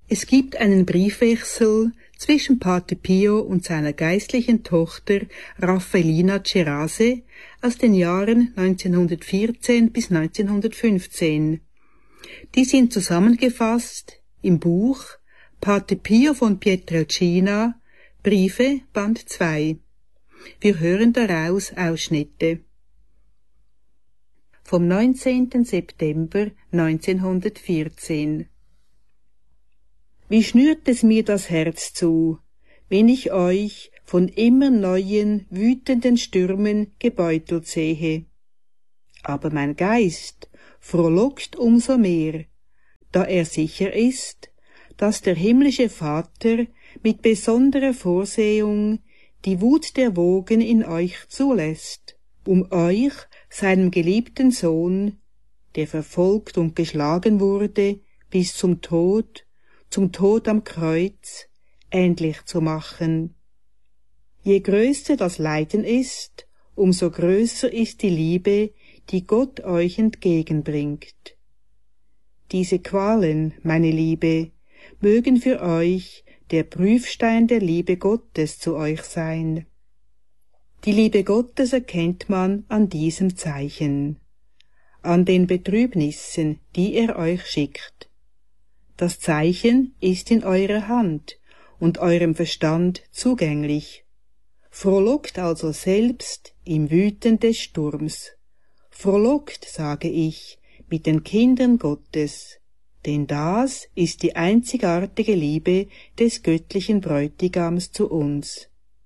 Es gibt einen Briefwechsel zwischen Pater Pio und seiner geistlichen Tochter Raffaellina Cerase aus den Jahren 1914 bis 1915. Die sind zusammengefasst im Buch Pater Pio von Pietrelcina, Briefe, Band 2. Wir hören daraus Ausschnitte. Vom 19. September 1914. Wie schnürt es mir das Herz zu, wenn ich euch von immer neuen, wütenden Stürmen gebeutelt sehe. Aber mein Geist frohlockt umso mehr, da er sicher ist, dass der himmlische Vater mit besonderer Vorsehung die Wut der Wogen in euch zulässt, um euch, seinem geliebten Sohn, der verfolgt und geschlagen wurde bis zum Tod am Kreuz, ähnlich zu machen. Je größer das Leiden ist, umso größer ist die Liebe, die Gott euch entgegenbringt. Diese Qualen, meine Liebe, mögen für euch der Prüfstein der Liebe Gottes zu euch sein. Die Liebe Gottes erkennt man an diesem Zeichen, an den Betrübnissen, die er euch schickt. Das Zeichen ist in eurer Hand und eurem Verstand zugänglich. Frohlockt also selbst im Wüten des Sturms. Frohlockt, sage ich, mit den Kindern Gottes, denn das ist die einzigartige Liebe des göttlichen Bräutigams zu uns.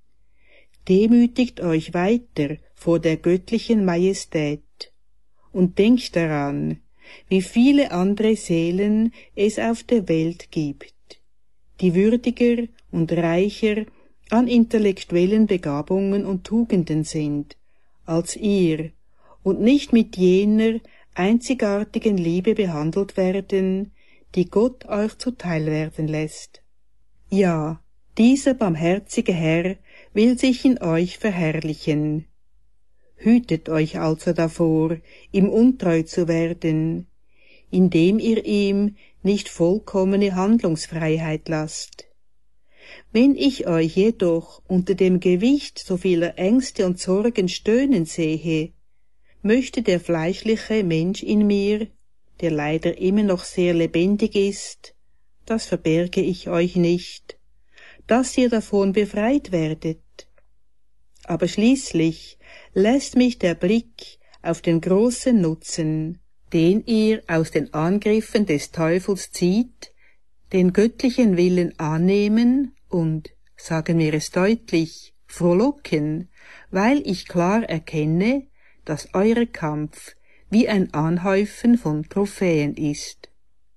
Demütigt euch weiter vor der göttlichen Majestät und denkt daran, wie viele andere Seelen es auf der Welt gibt, die würdiger und reicher an intellektuellen Begabungen und Tugenden sind als ihr und nicht mit jener einzigartigen Liebe behandelt werden, die Gott euch zuteil werden lässt. Ja, dieser barmherzige Herr will sich in euch verherrlichen. Hütet euch also davor, ihm untreu zu werden, indem ihr ihm nicht vollkommene Handlungsfreiheit lasst. Wenn ich euch jedoch unter dem Gewicht so vieler Ängste und Sorgen stöhnen sehe, möchte der fleischliche Mensch in mir, der leider immer noch sehr lebendig ist, das verberge ich euch nicht, dass ihr davon befreit werdet. Aber schließlich lässt mich der Blick auf den großen Nutzen, den ihr aus den Angriffen des Teufels zieht, den göttlichen Willen annehmen und, sagen wir es deutlich, frohlocken, weil ich klar erkenne, dass euer Kampf wie ein Anhäufen von Trophäen ist.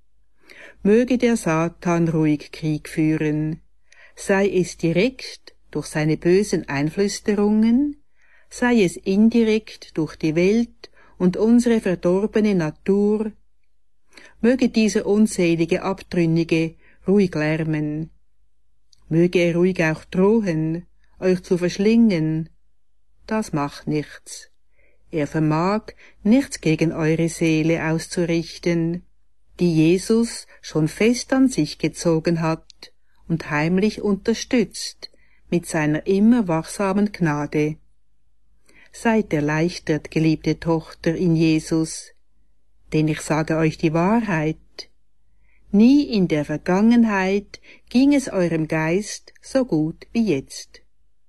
Möge der Satan ruhig Krieg führen, sei es direkt durch seine bösen Einflüsterungen, sei es indirekt durch die Welt und unsere verdorbene Natur. Möge dieser unselige Abtrünnige ruhig lärmen, möge er ruhig auch drohen, euch zu verschlingen, das macht nichts. Er vermag nichts gegen eure Seele auszurichten, die Jesus schon fest an sich gezogen hat und heimlich unterstützt mit seiner immer wachsamen Gnade. Seid erleichtert, geliebte Tochter in Jesus, denn ich sage euch die Wahrheit. Nie in der Vergangenheit ging es eurem Geist so gut wie jetzt.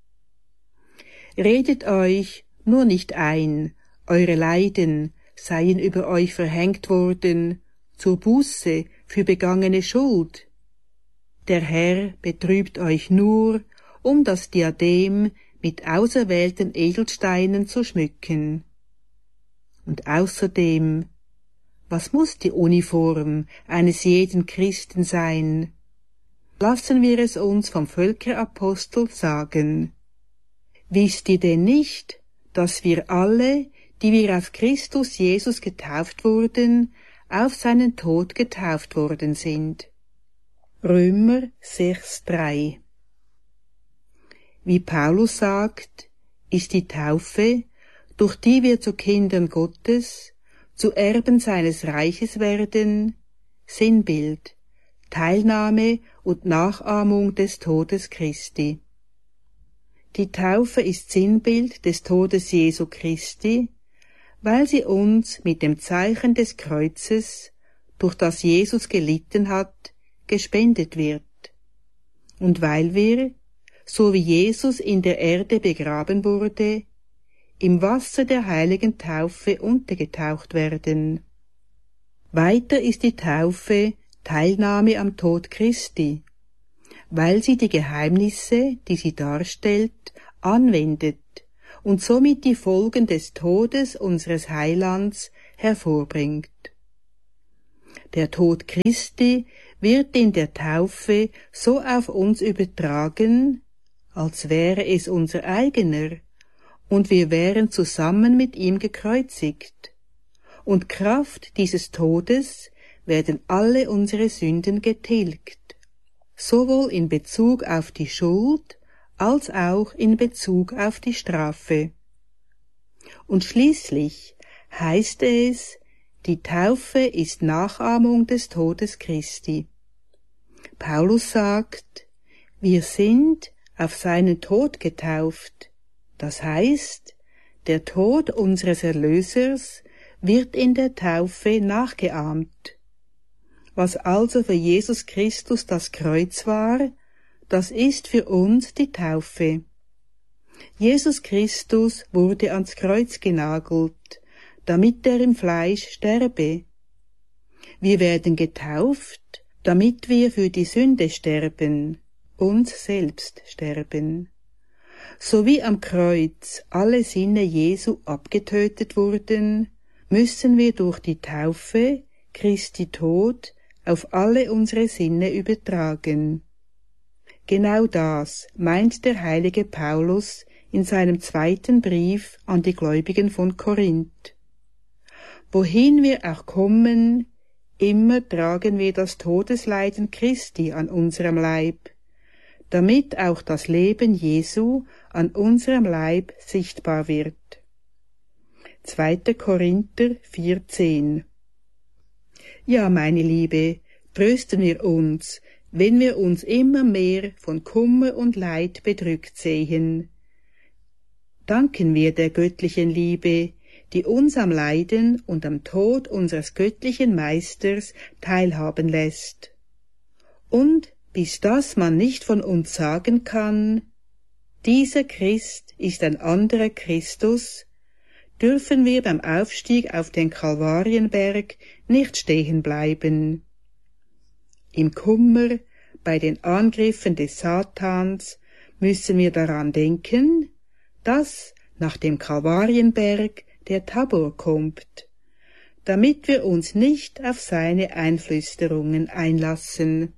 Redet euch nur nicht ein, eure Leiden seien über euch verhängt worden, zur Buße für begangene Schuld. Der Herr betrübt euch nur, um das Diadem mit auserwählten Edelsteinen zu schmücken. Und außerdem, was muss die Uniform eines jeden Christen sein? Lassen wir es uns vom Völkerapostel sagen. Wisst ihr denn nicht, dass wir alle, die wir auf Christus Jesus getauft wurden, auf seinen Tod getauft worden sind? Römer 6,3. Wie Paulus sagt, ist die Taufe, durch die wir zu Kindern Gottes, zu Erben seines Reiches werden, Sinnbild, Teilnahme und Nachahmung des Todes Christi. Die Taufe ist Sinnbild des Todes Jesu Christi, weil sie uns mit dem Zeichen des Kreuzes, durch das Jesus gelitten hat, gespendet wird. Und weil wir, so wie Jesus in der Erde begraben wurde, im Wasser der heiligen Taufe untergetaucht werden. Weiter ist die Taufe Teilnahme am Tod Christi, weil sie die Geheimnisse, die sie darstellt, anwendet und somit die Folgen des Todes unseres Heilands hervorbringt. Der Tod Christi wird in der Taufe so auf uns übertragen, als wäre es unser eigener, und wir wären zusammen mit ihm gekreuzigt. Und Kraft dieses Todes werden alle unsere Sünden getilgt, sowohl in Bezug auf die Schuld als auch in Bezug auf die Strafe. Und schließlich heißt es, die Taufe ist Nachahmung des Todes Christi. Paulus sagt, wir sind auf seinen Tod getauft. Das heißt, der Tod unseres Erlösers wird in der Taufe nachgeahmt. Was also für Jesus Christus das Kreuz war, das ist für uns die Taufe. Jesus Christus wurde ans Kreuz genagelt, damit er im Fleisch sterbe. Wir werden getauft, damit wir für die Sünde sterben, uns selbst sterben. So wie am Kreuz alle Sinne Jesu abgetötet wurden, müssen wir durch die Taufe Christi Tod auf alle unsere Sinne übertragen. Genau das meint der heilige Paulus in seinem 2. Brief an die Gläubigen von Korinth. Wohin wir auch kommen, immer tragen wir das Todesleiden Christi an unserem Leib, damit auch das Leben Jesu an unserem Leib sichtbar wird. 2. Korinther 4,10. Ja, meine Liebe, trösten wir uns, wenn wir uns immer mehr von Kummer und Leid bedrückt sehen. Danken wir der göttlichen Liebe, die uns am Leiden und am Tod unseres göttlichen Meisters teilhaben lässt. Und bis das man nicht von uns sagen kann, dieser Christ ist ein anderer Christus, dürfen wir beim Aufstieg auf den Kalvarienberg nicht stehen bleiben. Im Kummer, bei den Angriffen des Satans, müssen wir daran denken, dass nach dem Kalvarienberg der Tabor kommt, damit wir uns nicht auf seine Einflüsterungen einlassen.